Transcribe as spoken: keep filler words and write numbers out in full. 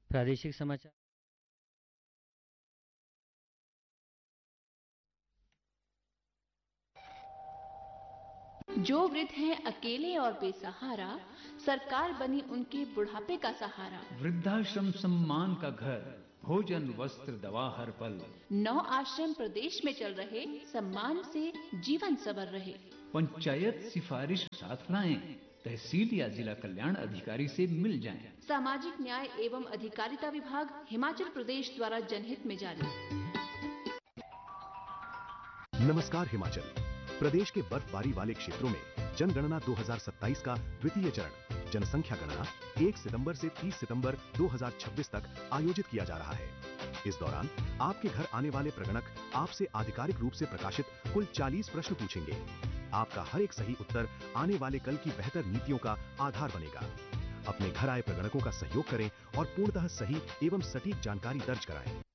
प्रादेशिक समाचार। जो वृद्ध हैं अकेले और बेसहारा, सरकार बनी उनके बुढ़ापे का सहारा। वृद्धाश्रम सम्मान का घर, भोजन वस्त्र दवा हर पल। नौ आश्रम प्रदेश में चल रहे, सम्मान से जीवन सवर रहे। पंचायत सिफारिश साथ लाएं, तहसील या जिला कल्याण अधिकारी से मिल जाएं। सामाजिक न्याय एवं अधिकारिता विभाग हिमाचल प्रदेश द्वारा जनहित में जारी। नमस्कार हिमाचल। प्रदेश के बर्फबारी वाले क्षेत्रों में जनगणना दो हज़ार सत्ताईस का द्वितीय चरण जनसंख्या गणना एक सितंबर से तीस सितंबर दो हज़ार छब्बीस तक आयोजित किया जा रहा है। इस दौरान आपके घर आने वाले प्रगणक आपसे आधिकारिक रूप से प्रकाशित कुल चालीस प्रश्न पूछेंगे। आपका हर एक सही उत्तर आने वाले कल की बेहतर नीतियों का आधार बनेगा। अपने घर आए प्रगणकों का सहयोग करें और पूर्णतः सही एवं सटीक जानकारी दर्ज कराएं।